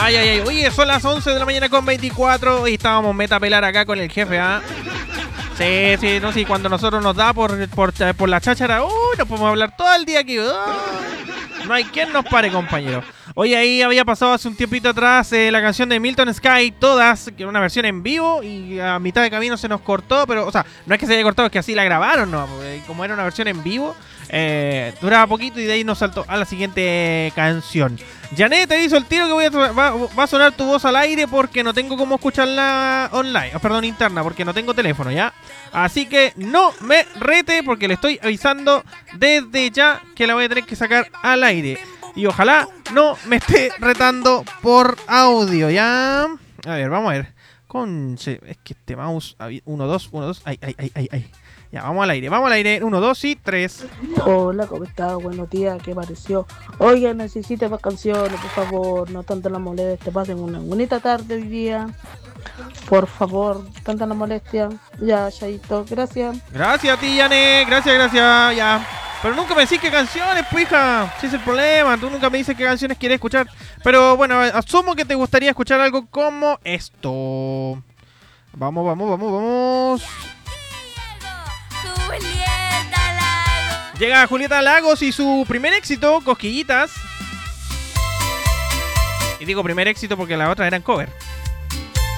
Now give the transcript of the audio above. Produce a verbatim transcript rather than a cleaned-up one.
Ay, ay, ay. Oye, son las once de la mañana con veinticuatro y estábamos meta a pelar acá con el jefe, ¿ah? Sí, sí, no, sí, cuando nosotros nos da por, por, por la cháchara, uy, nos podemos hablar todo el día aquí. Uh, no hay quien nos pare, compañero. Oye, ahí había pasado hace un tiempito atrás eh, la canción de Milton Sky, Todas, que era una versión en vivo y a mitad de camino se nos cortó, pero, o sea, no es que se haya cortado, es que así la grabaron, ¿no? Porque como era una versión en vivo, eh, duraba poquito y de ahí nos saltó a la siguiente canción. Janet te hizo el tiro que voy a va, va a sonar tu voz al aire porque no tengo cómo escucharla online, oh, perdón, interna, porque no tengo teléfono, ¿ya? Así que no me rete porque le estoy avisando desde ya que la voy a tener que sacar al aire. Y ojalá no me esté retando por audio, ¿ya? A ver, vamos a ver. Conche, es que este mouse... uno, dos, uno, dos... Ay, ay, ay, ay, ay. Ya, vamos al aire, vamos al aire. uno, dos y tres. Hola, ¿cómo estás? Buenos días, ¿qué pareció? Oiga, necesito más canciones, por favor. No tanto la molestia. Pasen una bonita tarde hoy día. Por favor, tanta la molestia. Ya, Chaito, gracias. Gracias a ti, Janet. Gracias, gracias. Ya. Pero nunca me decís qué canciones, pues, hija. Si es el problema, tú nunca me dices qué canciones quieres escuchar. Pero bueno, asumo que te gustaría escuchar algo como esto. Vamos, vamos, vamos, vamos. Llega Julieta Lagos y su primer éxito, Cosquillitas. Y digo primer éxito porque las otras eran cover.